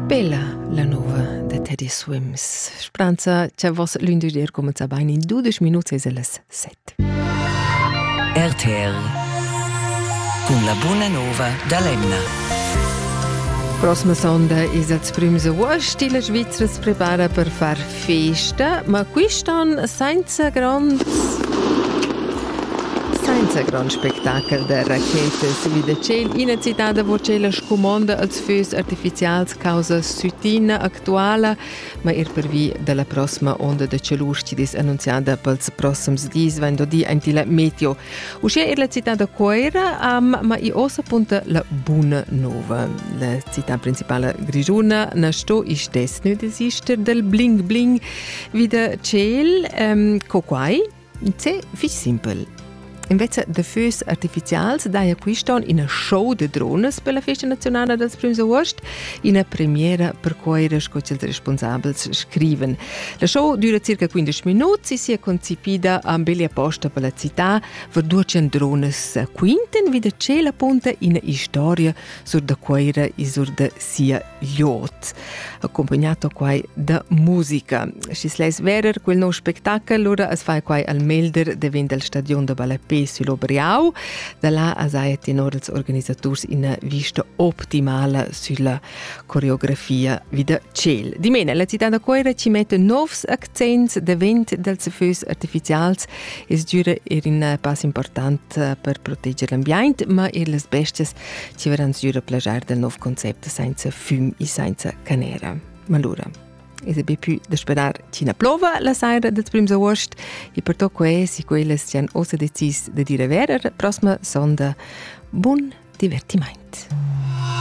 Bella la nova de Teddy Swims. Speranza che vos lunedì comincia bene in 12 minuti e alle 7. RTL con la buona nova da Lenna. Prossima sonda is als prüms agost e la Svizzera si prepara per far festa, ma qui stanno senza gran spettacolo de rachetes wie de ciel in a città wo c'è la scomanda als fös artificials causa sutina attuala, ma per vi della prossima onda de celur ci dis annunciata pels prossims dis vendo di antila meteo. Usce la città da Coira, ma i osa punta la Buna Nova. La città principale Grigiuna nasto is des nu desister del bling bling wie de ciel coquai. C'est fi simple. Invece de fös artificials daia quiston in a show de drones per la festa nazionale dels prims agost, in a premiera per coire sco els responsabels scriven. La show dura circa 15 minuti e si è concipita a belli apposta per la città, verducen drones quinten vide c'è la punta in a storia sur de coire e sur de sia liot, accompagnato quai da musica. Si sleis verer quel no spettacolo, ora es fai quai al melder de vend del stadion de Balapé sull'Obriau, da là a saia tenor els organisators in vista optimala sulla coreografia vida ciel. Dimene, la città da Coira ci mette novs accents de vent dels fös artificials es dura un pas important per proteggere l'ambiente, ma les bestes ci verran dura plagiar del nov concept senza fum e senza canera. Malura. E se più da sperare ci na plova la sera del prims agost e per to si quelles ci han osa decis de dire verer prossima sonda buon divertimento.